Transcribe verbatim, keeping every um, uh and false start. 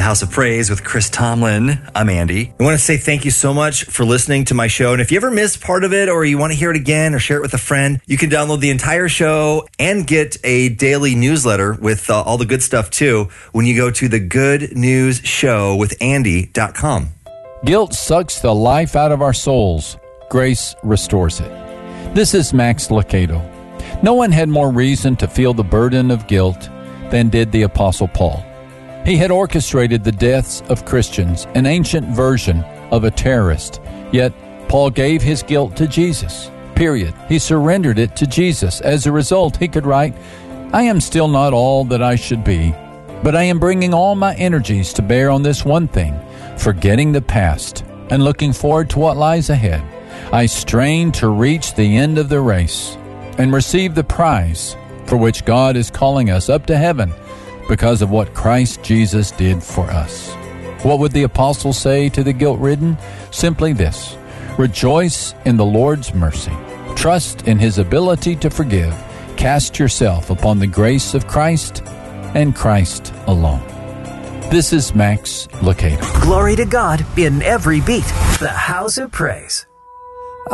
House of Praise with Chris Tomlin. I'm Andy. I want to say thank you so much for listening to my show. And if you ever missed part of it or you want to hear it again or share it with a friend, you can download the entire show and get a daily newsletter with uh, all the good stuff too when you go to the good news show with andy dot com. Guilt sucks the life out of our souls. Grace restores it. This is Max Lucado. No one had more reason to feel the burden of guilt than did the Apostle Paul. He had orchestrated the deaths of Christians, an ancient version of a terrorist. Yet, Paul gave his guilt to Jesus. Period. He surrendered it to Jesus. As a result, he could write, I am still not all that I should be, but I am bringing all my energies to bear on this one thing, forgetting the past and looking forward to what lies ahead. I strain to reach the end of the race and receive the prize for which God is calling us up to heaven because of what Christ Jesus did for us. What would the apostle say to the guilt-ridden? Simply this: rejoice in the Lord's mercy. Trust in his ability to forgive. Cast yourself upon the grace of Christ and Christ alone. This is Max Lucado. Glory to God in every beat. The House of Praise.